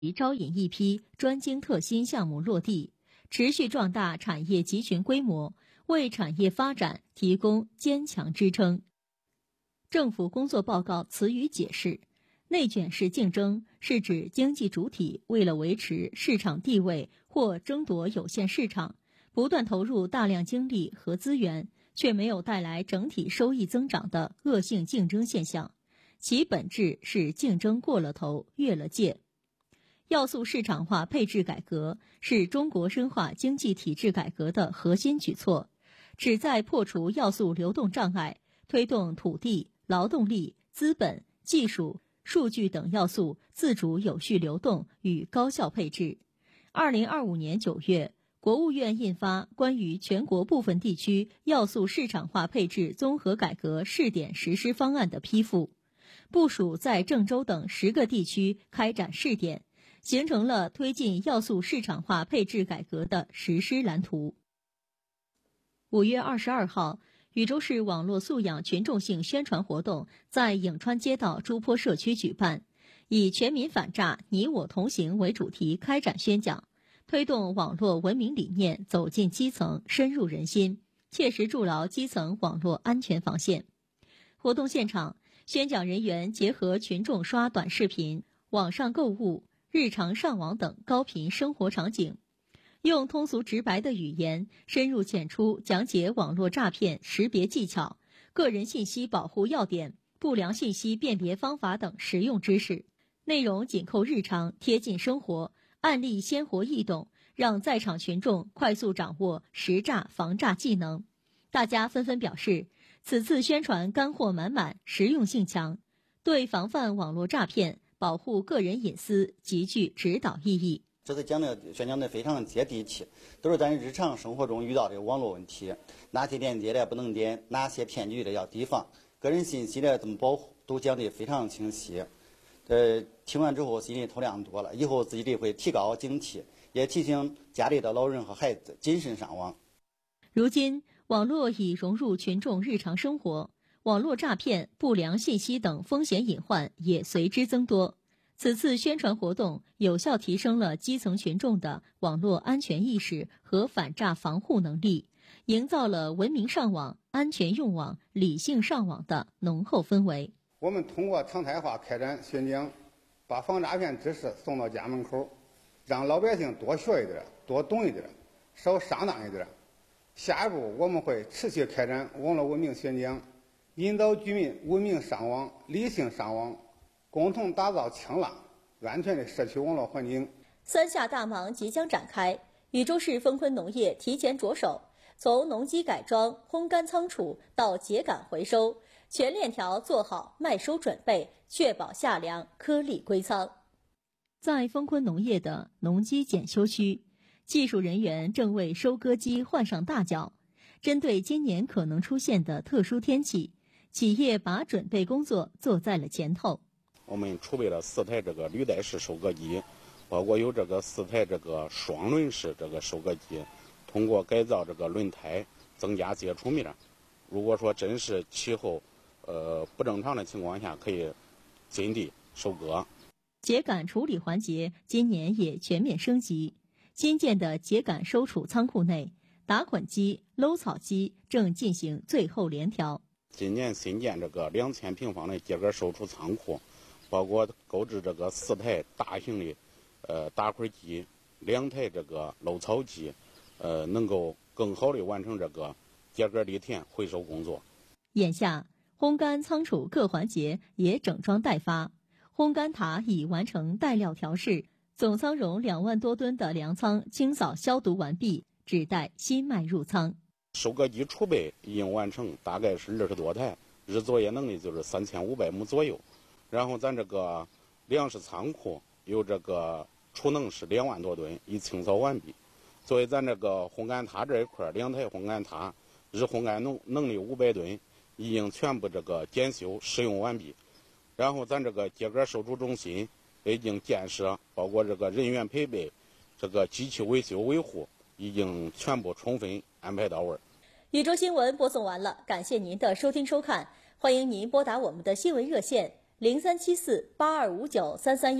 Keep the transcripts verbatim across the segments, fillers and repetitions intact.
招引一批专精特新项目落地，持续壮大产业集群规模，为产业发展提供坚强支撑。政府工作报告词语解释，内卷式竞争是指经济主体为了维持市场地位或争夺有限市场，不断投入大量精力和资源，却没有带来整体收益增长的恶性竞争现象，其本质是竞争过了头，越了界。要素市场化配置改革是中国深化经济体制改革的核心举措，旨在破除要素流动障碍，推动土地、劳动力、资本、技术、数据等要素自主有序流动与高效配置。二零二五年九月，国务院印发关于全国部分地区要素市场化配置综合改革试点实施方案的批复，部署在郑州等十个地区开展试点，形成了推进要素市场化配置改革的实施蓝图。五月二十二号，禹州市网络素养群众性宣传活动在颍川街道朱坡社区举办，以全民反诈你我同行为主题开展宣讲，推动网络文明理念走进基层，深入人心，切实筑牢基层网络安全防线。活动现场，宣讲人员结合群众刷短视频、网上购物、日常上网等高频生活场景，用通俗直白的语言深入浅出讲解网络诈骗识别技巧、个人信息保护要点、不良信息辨别方法等实用知识，内容紧扣日常，贴近生活，案例鲜活易懂，让在场群众快速掌握识诈防诈技能。大家纷纷表示，此次宣传干货满满，实用性强，对防范网络诈骗、保护个人隐私极具指导意义。 这次讲的宣讲的非常接地气，都是咱日常生活中遇到的网络问题，哪些链接的不能点，哪些骗局的要提防，个人信息的怎么保护，都讲的非常清晰。呃，听完之后心里头亮多了，以后自己的会提高警惕，也提醒家里的老人和孩子谨慎上网。 如今，网络已融入群众日常生活，网络诈骗、不良信息等风险隐患也随之增多。此次宣传活动有效提升了基层群众的网络安全意识和反诈防护能力，营造了文明上网、安全用网、理性上网的浓厚氛围。 我们通过常态化开展宣讲，把防诈骗知识送到家门口，让老百姓多学一点、多懂一点、少上当一点。下一步我们会持续开展网络文明宣讲，引导居民文明上网、理性上网，共同打造清朗、安全的社区网络环境。 三下大忙即将展开，禹州市丰昆农业提前着手，从农机改装、烘干仓储到秸秆回收，全链条做好卖收准备，确保夏粮颗粒归仓。在丰昆农业的农机检修区，技术人员正为收割机换上大脚。针对今年可能出现的特殊天气，企业把准备工作做在了前头。 我们储备了四台这个履带式收割机，包括有这个四台这个双轮式这个收割机，通过改造这个轮胎，增加接触面。如果说真是气候呃不正常的情况下，可以进地收割。 秸秆处理环节今年也全面升级，新建的秸秆收储仓库内，打捆机、搂草机正进行最后联调。 今年新建这个两千平方的秸秆收储仓库，包括购置这个四台大型的呃打捆机，两台这个搂草机，呃能够更好的完成这个秸秆犁田回收工作。 眼下，烘干仓储各环节也整装待发，烘干塔已完成带料调试，总仓容两万多吨的粮仓清扫消毒完毕，只待新麦入仓。 收割机储备已经完成，大概是二十多台，日作业能力就是三千五百亩左右。然后咱这个粮食仓库有这个储能是两万多吨，已清扫完毕。作为咱这个烘干塔这一块，两台烘干塔日烘干能能力五百吨，已经全部这个检修使用完毕。然后咱这个秸秆收储中心已经建设，包括这个人员配备、这个机器维修维护，已经全部充分安排到位。 禹州新闻播送完了，感谢您的收听收看，欢迎您拨打我们的新闻热线零三七四八二五九三三幺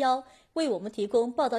为我们提供报道。